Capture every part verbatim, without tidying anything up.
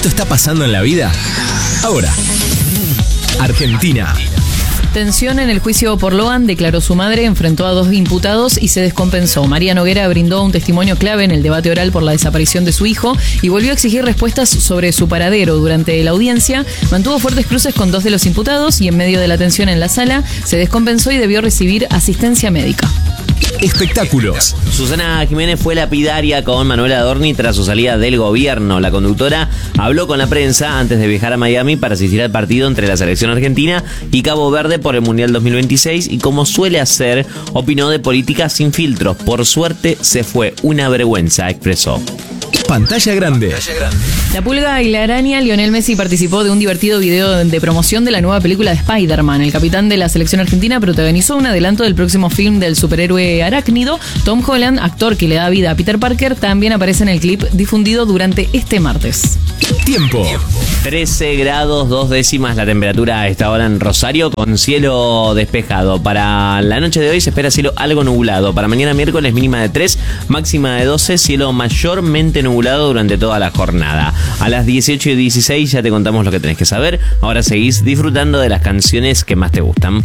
esto está pasando en la vida? Ahora, Argentina. Tensión en el juicio por Loan, declaró su madre, enfrentó a dos imputados y se descompensó. María Noguera brindó un testimonio clave en el debate oral por la desaparición de su hijo y volvió a exigir respuestas sobre su paradero. Durante la audiencia mantuvo fuertes cruces con dos de los imputados y en medio de la tensión en la sala se descompensó y debió recibir asistencia médica. Espectáculos. Susana Jiménez fue lapidaria con Manuela Adorni tras su salida del gobierno. La conductora habló con la prensa antes de viajar a Miami para asistir al partido entre la selección argentina y Cabo Verde por el Mundial dos mil veintiséis y, como suele hacer, opinó de política sin filtros. Por suerte se fue una vergüenza, expresó. Pantalla grande. La pulga y la araña. Lionel Messi participó de un divertido video de promoción de la nueva película de Spider-Man. El capitán de la selección argentina protagonizó un adelanto del próximo film del superhéroe arácnido. Tom Holland, actor que le da vida a Peter Parker, también aparece en el clip difundido durante este martes. Tiempo. trece grados, dos décimas la temperatura a esta hora en Rosario, con cielo despejado. Para la noche de hoy se espera cielo algo nublado. Para mañana miércoles mínima de tres, máxima de doce, cielo mayormente nublado durante toda la jornada. A las dieciocho y dieciséis ya te contamos lo que tenés que saber. Ahora seguís disfrutando de las canciones que más te gustan.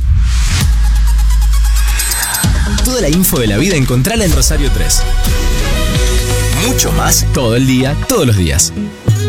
Toda la info de la vida encontrala en Rosario tres. Mucho más todo el día, todos los días.